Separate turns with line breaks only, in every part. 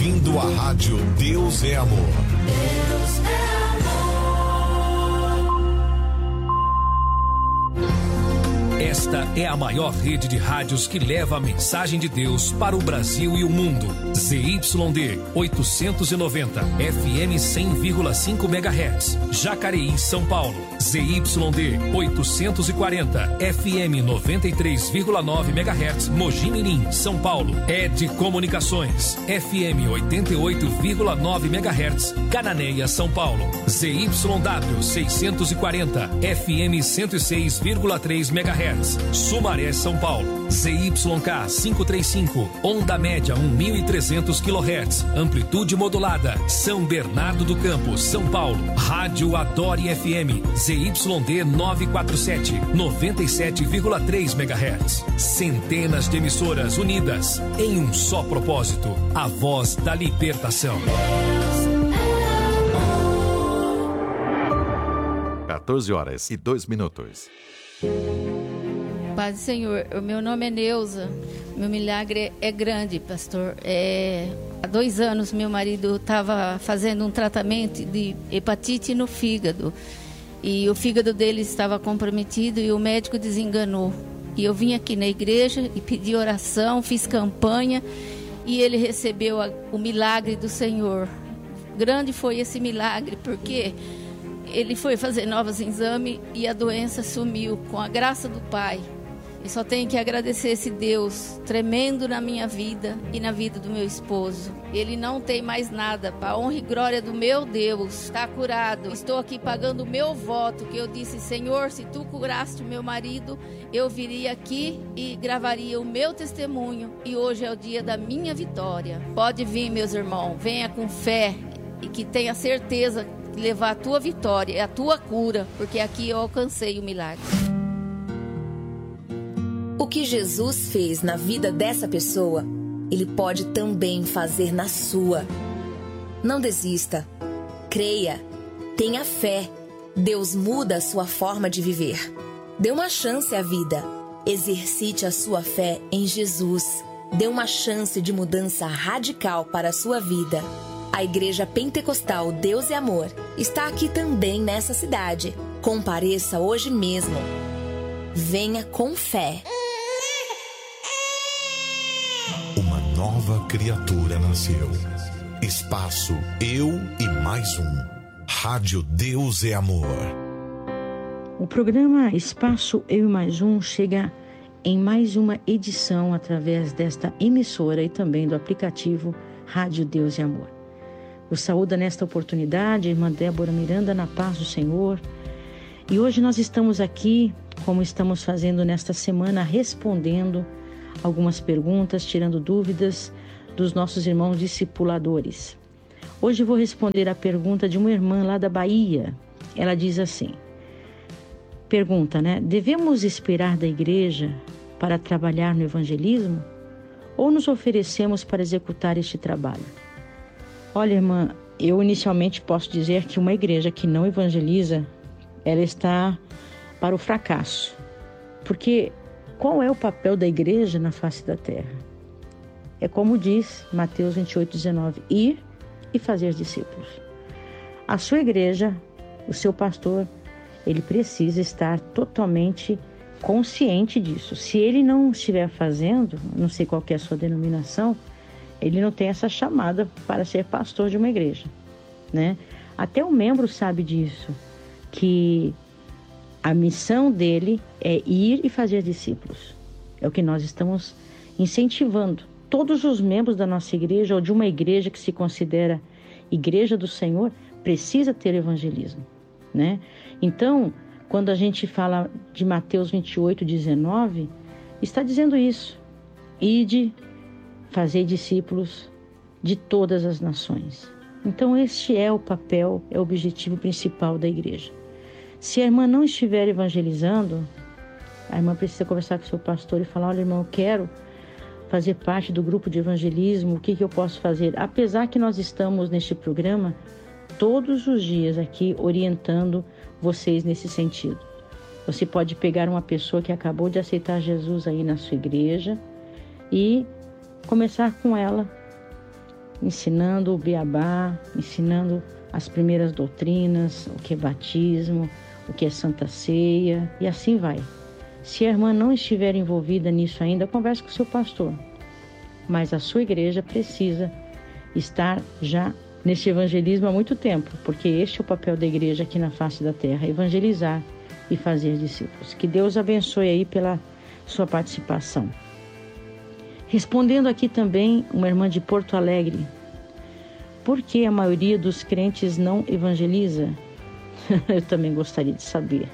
ouvindo a rádio Deus é Amor. Deus é amor.
Esta é a maior rede de rádios que leva a mensagem de Deus para o Brasil e o mundo. ZYD 890, FM 100,5 MHz, Jacareí, São Paulo. ZYD 840, FM 93,9 MHz, Mogi Mirim, São Paulo. ED Comunicações, FM 88,9 MHz, Cananéia, São Paulo. ZYW 640, FM 106,3 MHz, Sumaré, São Paulo. ZYK 535, onda média 1.300 kHz, amplitude modulada, São Bernardo do Campo, São Paulo. Rádio Adore FM, ZYD 947, 97,3 MHz. Centenas de emissoras unidas em um só propósito, a voz da libertação.
14h02.
Paz do Senhor, o meu nome é Neuza, meu milagre é grande, pastor. Há 2 anos meu marido estava fazendo um tratamento de hepatite no fígado e o fígado dele estava comprometido e o médico desenganou. E eu vim aqui na igreja e pedi oração, fiz campanha e ele recebeu o milagre do Senhor. Grande foi esse milagre porque ele foi fazer novos exames e a doença sumiu com a graça do Pai. Eu só tenho que agradecer esse Deus tremendo na minha vida e na vida do meu esposo. Ele não tem mais nada, para honra e glória do meu Deus. Está curado. Estou aqui pagando o meu voto, que eu disse: Senhor, se tu curaste o meu marido, eu viria aqui e gravaria o meu testemunho. E hoje é o dia da minha vitória. Pode vir, meus irmãos, venha com fé e que tenha certeza de levar a tua vitória, a tua cura, porque aqui eu alcancei o milagre.
O que Jesus fez na vida dessa pessoa, Ele pode também fazer na sua. Não desista. Creia. Tenha fé. Deus muda a sua forma de viver. Dê uma chance à vida. Exercite a sua fé em Jesus. Dê uma chance de mudança radical para a sua vida. A Igreja Pentecostal Deus é Amor está aqui também nessa cidade. Compareça hoje mesmo. Venha com fé.
Uma nova criatura nasceu. Espaço Eu e Mais Um. Rádio Deus é Amor.
O programa Espaço Eu e Mais Um chega em mais uma edição através desta emissora e também do aplicativo Rádio Deus é Amor. Eu saúdo nesta oportunidade a irmã Débora Miranda na paz do Senhor. E hoje nós estamos aqui, como estamos fazendo nesta semana, respondendo algumas perguntas, tirando dúvidas dos nossos irmãos discipuladores. Hoje vou responder a pergunta de uma irmã lá da Bahia. Ela diz assim, pergunta, devemos esperar da igreja para trabalhar no evangelismo? Ou nos oferecemos para executar este trabalho? Olha, irmã, eu inicialmente posso dizer que uma igreja que não evangeliza, ela está para o fracasso. Porque qual é o papel da igreja na face da terra? É como diz Mateus 28:19, ir e fazer discípulos. A sua igreja, o seu pastor, ele precisa estar totalmente consciente disso. Se ele não estiver fazendo, não sei qual que é a sua denominação, ele não tem essa chamada para ser pastor de uma igreja, Até o membro sabe disso, que a missão dele é ir e fazer discípulos. É o que nós estamos incentivando. Todos os membros da nossa igreja ou de uma igreja que se considera igreja do Senhor precisa ter evangelismo, Então, quando a gente fala de Mateus 28:19, está dizendo isso. Ide, fazei discípulos de todas as nações. Então, este é o papel, é o objetivo principal da igreja. Se a irmã não estiver evangelizando, a irmã precisa conversar com o seu pastor e falar: olha, irmão, eu quero fazer parte do grupo de evangelismo, o que eu posso fazer? Apesar que nós estamos neste programa todos os dias aqui orientando vocês nesse sentido. Você pode pegar uma pessoa que acabou de aceitar Jesus aí na sua igreja e começar com ela ensinando o beabá, ensinando as primeiras doutrinas, o que é batismo, o que é Santa Ceia, e assim vai. Se a irmã não estiver envolvida nisso ainda, converse com o seu pastor. Mas a sua igreja precisa estar já neste evangelismo há muito tempo, porque este é o papel da igreja aqui na face da terra, evangelizar e fazer discípulos. Que Deus abençoe aí pela sua participação. Respondendo aqui também uma irmã de Porto Alegre, por que a maioria dos crentes não evangeliza? Eu também gostaria de saber.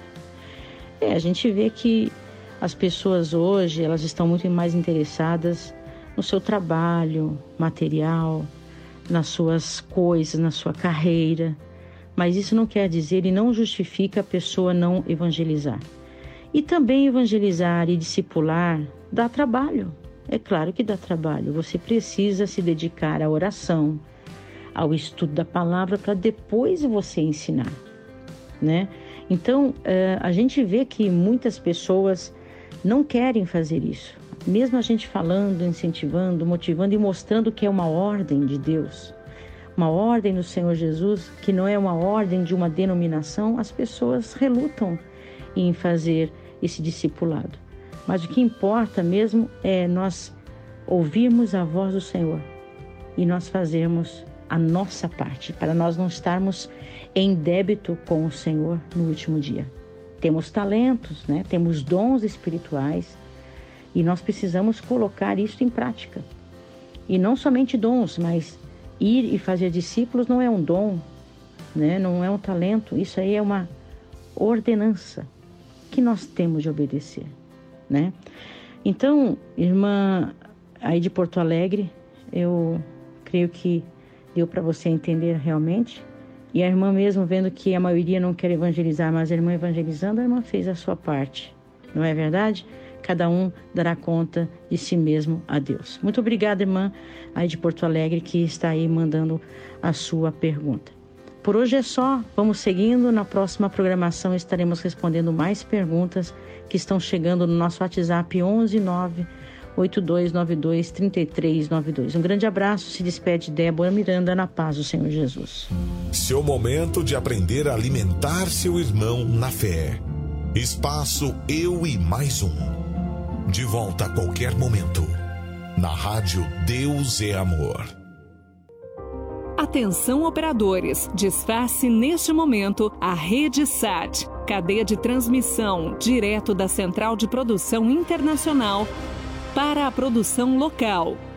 A gente vê que as pessoas hoje, elas estão muito mais interessadas no seu trabalho material, nas suas coisas, na sua carreira. Mas isso não quer dizer e não justifica a pessoa não evangelizar. E também evangelizar e discipular dá trabalho. É claro que dá trabalho. Você precisa se dedicar à oração, ao estudo da palavra, para depois você ensinar, né? Então, a gente vê que muitas pessoas não querem fazer isso. Mesmo a gente falando, incentivando, motivando e mostrando que é uma ordem de Deus, uma ordem do Senhor Jesus, que não é uma ordem de uma denominação, as pessoas relutam em fazer esse discipulado. Mas o que importa mesmo é nós ouvirmos a voz do Senhor e nós fazermos a nossa parte, para nós não estarmos em débito com o Senhor no último dia. Temos talentos, né? Temos dons espirituais e nós precisamos colocar isso em prática. E não somente dons, mas ir e fazer discípulos não é um dom, né? Não é um talento, isso aí é uma ordenança que nós temos de obedecer, né? Então, irmã aí de Porto Alegre, eu creio que deu para você entender realmente. E a irmã mesmo vendo que a maioria não quer evangelizar, mas a irmã evangelizando, a irmã fez a sua parte. Não é verdade? Cada um dará conta de si mesmo a Deus. Muito obrigada, irmã aí de Porto Alegre, que está aí mandando a sua pergunta. Por hoje é só. Vamos seguindo. Na próxima programação estaremos respondendo mais perguntas que estão chegando no nosso WhatsApp 11982923392. Um grande abraço, se despede Débora Miranda, na paz do Senhor Jesus.
Seu momento de aprender a alimentar seu irmão na fé. Espaço Eu e Mais Um. De volta a qualquer momento. Na rádio Deus é Amor.
Atenção operadores, desface neste momento a Rede SAT, cadeia de transmissão direto da Central de Produção Internacional para a produção local.